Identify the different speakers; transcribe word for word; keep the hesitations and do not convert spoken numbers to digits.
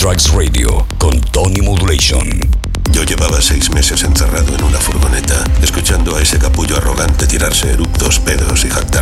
Speaker 1: Tracks Radio con Tony Modulation.
Speaker 2: Yo llevaba seis meses encerrado en una furgoneta, escuchando a ese capullo arrogante tirarse eructos, pedos y jactarse